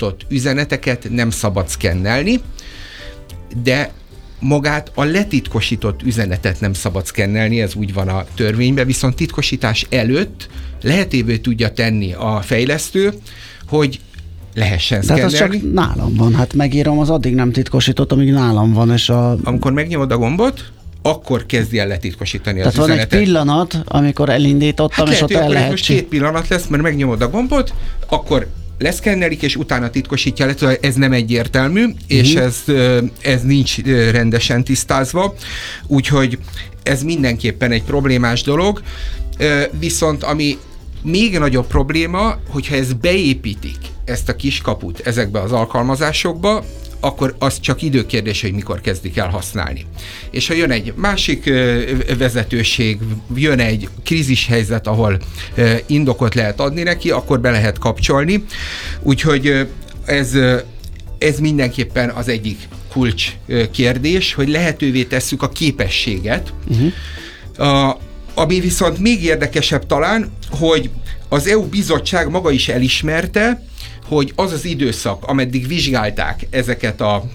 titkosított üzeneteket nem szabad szkennelni, de magát a letitkosított üzenetet nem szabad szkennelni, ez úgy van a törvényben, viszont titkosítás előtt lehetővé tudja tenni a fejlesztő, hogy lehessen szkennelni. Tehát az csak nálam van, hát megírom, az addig nem titkosított, amíg nálam van, és amikor megnyomod a gombot, akkor kezdj el letitkosítani az üzenetet. Tehát van egy pillanat, amikor elindítottam, és ott el lehet... Most 2 pillanat lesz, mert megnyomod a gombot, akkor leszkennelik, és utána titkosítja le, ez nem egyértelmű, és ez nincs rendesen tisztázva, úgyhogy ez mindenképpen egy problémás dolog, viszont ami még nagyobb probléma, hogyha ezt beépítik, ezt a kiskaput ezekbe az alkalmazásokba, akkor az csak időkérdés, hogy mikor kezdik el használni. És ha jön egy másik vezetőség, jön egy krízishelyzet, ahol indokot lehet adni neki, akkor be lehet kapcsolni. Úgyhogy ez mindenképpen az egyik kulcs kérdés, hogy lehetővé tesszük a képességet. Ami viszont még érdekesebb talán, hogy az EU bizottság maga is elismerte, hogy az az időszak, ameddig vizsgálták ezeket a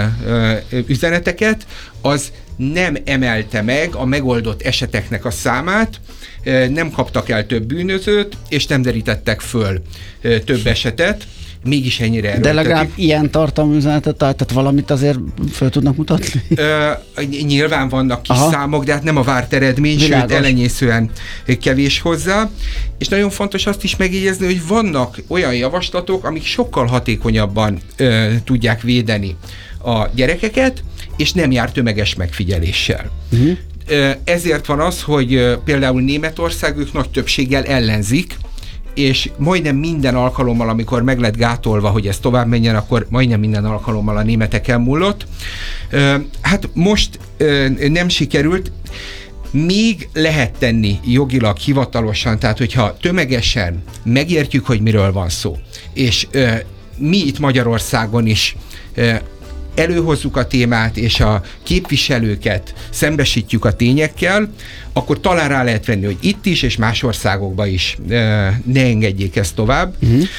üzeneteket, az nem emelte meg a megoldott eseteknek a számát, nem kaptak el több bűnözőt, és nem derítettek föl több esetet, mégis ennyire erőltetik. De legalább ilyen tartalmú üzenetet, tehát valamit azért föl tudnak mutatni? Nyilván vannak kis számok, de hát nem a várt eredmény, sőt elenyészően kevés hozzá. És nagyon fontos azt is megjegyezni, hogy vannak olyan javaslatok, amik sokkal hatékonyabban tudják védeni a gyerekeket, és nem jár tömeges megfigyeléssel. Ezért van az, hogy például Németország, ők nagy többséggel ellenzik, és majdnem minden alkalommal, amikor meg lett gátolva, hogy ez tovább menjen, akkor majdnem minden alkalommal a németeken múlott. Hát most nem sikerült, még lehet tenni jogilag, hivatalosan, tehát hogyha tömegesen megértjük, hogy miről van szó, és mi itt Magyarországon is előhozzuk a témát, és a képviselőket szembesítjük a tényekkel, akkor talán rá lehet venni, hogy itt is, és más országokban is ne engedjék ezt tovább.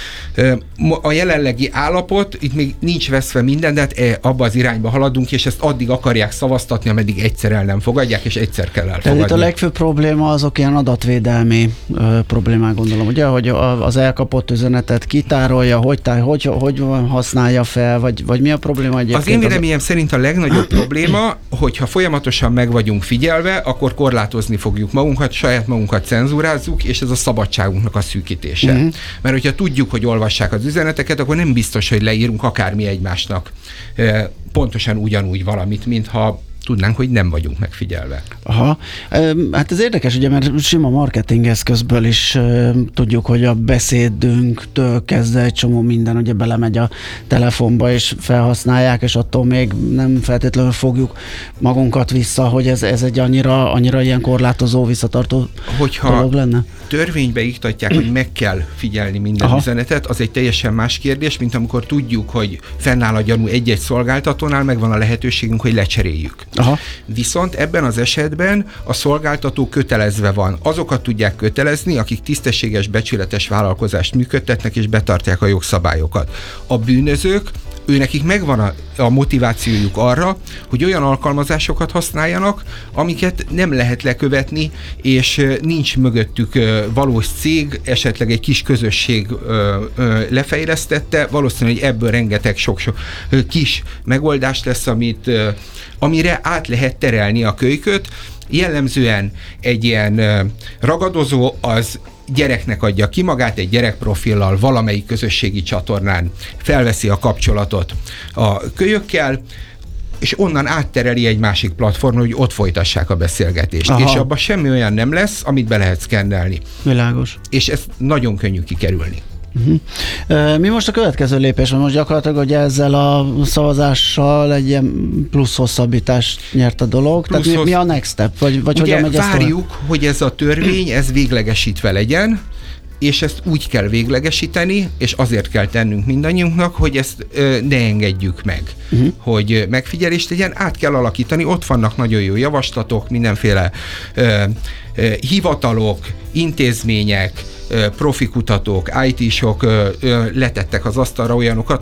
A jelenlegi állapot, itt még nincs veszve minden, de hát abba az irányba haladunk, és ezt addig akarják szavaztatni, ameddig egyszer el nem fogadják, és egyszer kell elfogadni. Tehát itt a legfőbb probléma azok ilyen adatvédelmi problémák, gondolom, ugye, hogy az elkapott üzenetet kitárolja, hogy használja fel, vagy mi a probléma egyébként? Az én véleményem szerint a legnagyobb probléma, hogyha folyamatosan meg vagyunk figyelve, akkor korlátozni fogjuk magunkat, saját magunkat cenzúrázzuk, és ez a szabadságunknak a szűkítése. Mert hogyha tudjuk, hogy olvassák az üzeneteket, akkor nem biztos, hogy leírunk akármi egymásnak pontosan ugyanúgy valamit, mintha tudnánk, hogy nem vagyunk megfigyelve. Aha. Hát ez érdekes, ugye, mert sima marketing eszközből is tudjuk, hogy a beszédünktől kezdve egy csomó minden ugye belemegy a telefonba, és felhasználják, és attól még nem feltétlenül fogjuk magunkat vissza, hogy ez egy annyira ilyen korlátozó, visszatartó dolog lenne. Törvénybe iktatják, hogy meg kell figyelni minden üzenetet, az egy teljesen más kérdés, mint amikor tudjuk, hogy fennáll a gyanú egy-egy szolgáltatónál, megvan a lehetőségünk, hogy lecseréljük. Viszont ebben az esetben a szolgáltató kötelezve van. Azokat tudják kötelezni, akik tisztességes, becsületes vállalkozást működtetnek és betartják a jogszabályokat. A bűnözők, őnekik megvan a motivációjuk arra, hogy olyan alkalmazásokat használjanak, amiket nem lehet lekövetni, és nincs mögöttük valós cég, esetleg egy kis közösség lefejlesztette, valószínűleg, hogy ebből rengeteg sok-sok kis megoldás lesz, amire át lehet terelni a kölyköt. Jellemzően egy ilyen ragadozó az gyereknek adja ki magát, egy gyerekprofillal valamelyik közösségi csatornán felveszi a kapcsolatot a kölyökkel, és onnan áttereli egy másik platformra, hogy ott folytassák a beszélgetést. És abban semmi olyan nem lesz, amit be lehet szkennelni. Világos. És ezt nagyon könnyű kikerülni. Mi most a következő lépés? Most gyakorlatilag, hogy ezzel a szavazással egy ilyen plusz hosszabbítást nyert a dolog. Tehát mi a next step? Vagy ugye várjuk, hogy ez a törvény, ez véglegesítve legyen, és ezt úgy kell véglegesíteni, és azért kell tennünk mindannyiunknak, hogy ezt ne engedjük meg, hogy megfigyelést legyen, át kell alakítani, ott vannak nagyon jó javaslatok, mindenféle hivatalok, intézmények, profi kutatók, IT-sok letettek az asztalra olyanokat,